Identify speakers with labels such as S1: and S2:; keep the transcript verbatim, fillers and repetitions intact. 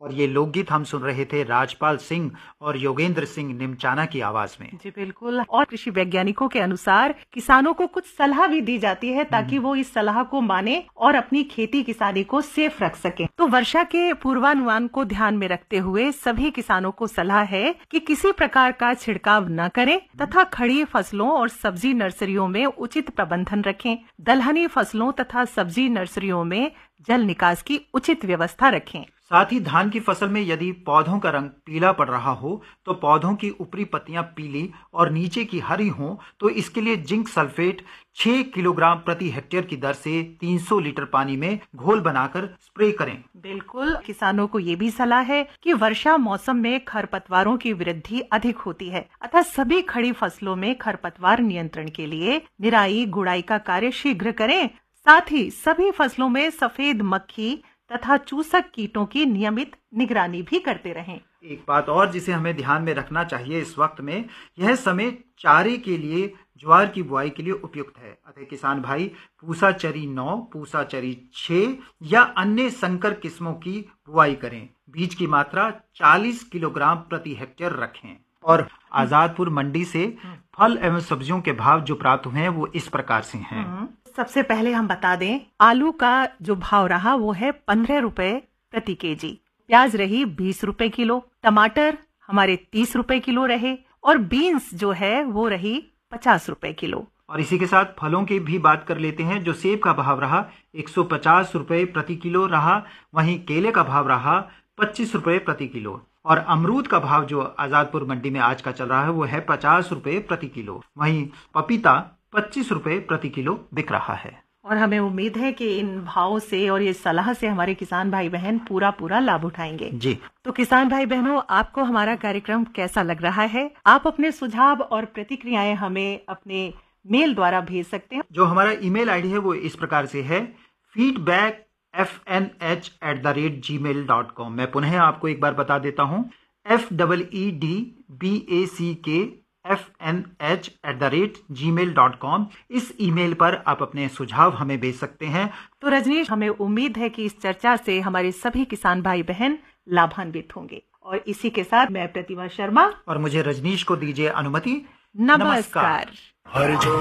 S1: और ये लोकगीत हम सुन रहे थे राजपाल सिंह और योगेंद्र सिंह निमचाना की आवाज में।
S2: जी बिल्कुल। और कृषि वैज्ञानिकों के अनुसार किसानों को कुछ सलाह भी दी जाती है ताकि वो इस सलाह को माने और अपनी खेती किसानी को सेफ रख सके। तो वर्षा के पूर्वानुमान को ध्यान में रखते हुए सभी किसानों को सलाह है कि किसी प्रकार का छिड़काव न करें तथा खड़ी फसलों और सब्जी नर्सरियों में उचित प्रबंधन रखें। दलहनी फसलों तथा सब्जी नर्सरियों में जल निकास की उचित व्यवस्था रखें।
S1: साथ ही धान की फसल में यदि पौधों का रंग पीला पड़ रहा हो तो पौधों की ऊपरी पत्तियां पीली और नीचे की हरी हों तो इसके लिए जिंक सल्फेट छह किलोग्राम प्रति हेक्टेयर की दर से तीन सौ लीटर पानी में घोल बनाकर स्प्रे करें।
S2: बिल्कुल। किसानों को ये भी सलाह है कि वर्षा मौसम में खरपतवारों की वृद्धि अधिक होती है, अतः सभी खड़ी फसलों में खरपतवार नियंत्रण के लिए निराई गुड़ाई का कार्य शीघ्र करें। साथ ही सभी फसलों में सफेद मक्खी तथा चूसक कीटों की नियमित निगरानी भी करते रहें।
S1: एक बात और जिसे हमें ध्यान में रखना चाहिए इस वक्त में, यह समय चारे के लिए ज्वार की बुआई के लिए उपयुक्त है। अतः किसान भाई पूसा चरी नौ, पूसा चरी छह या अन्य संकर किस्मों की बुआई करें। बीज की मात्रा चालीस किलोग्राम प्रति हेक्टेयर रखें। और आजादपुर मंडी से फल एवं सब्जियों के भाव जो प्राप्त हुए हैं वो इस प्रकार से हैं।
S2: सबसे पहले हम बता दें, आलू का जो भाव रहा वो है पंद्रह रुपए प्रति केजी, प्याज रही बीस रुपए किलो, टमाटर हमारे तीस रुपए किलो रहे और बीन्स जो है वो रही पचास रुपए किलो।
S1: और इसी के साथ फलों की भी बात कर लेते हैं। जो सेब का भाव रहा एक सौ पचास रुपए प्रति किलो रहा, वहीं केले का भाव रहा पच्चीस रुपए प्रति किलो और अमरूद का भाव जो आजादपुर मंडी में आज का चल रहा है वो है पचास रुपए प्रति किलो। वहीं पपीता पच्चीस रुपए प्रति किलो बिक रहा है।
S2: और हमें उम्मीद है कि इन भावों से और ये सलाह से हमारे किसान भाई बहन पूरा पूरा लाभ उठाएंगे।
S1: जी
S2: तो किसान भाई बहनों, आपको हमारा कार्यक्रम कैसा लग रहा है? आप अपने सुझाव और प्रतिक्रियाएं हमें अपने मेल द्वारा भेज सकते हैं।
S1: जो हमारा ईमेल आईडी है वो इस प्रकार से है feedback F N H at the rate ji mail dot com. मैं पुनः आपको एक बार बता देता हूँ, F double E D B ए सी के F N H at the rate ji mail dot com. इस ईमेल पर आप अपने सुझाव हमें भेज सकते हैं।
S2: तो रजनीश, हमें उम्मीद है कि इस चर्चा से हमारे सभी किसान भाई बहन लाभान्वित होंगे। और इसी के साथ मैं प्रतिभा शर्मा
S1: और मुझे रजनीश को दीजिए अनुमति।
S2: नमस्कार।
S3: हर जो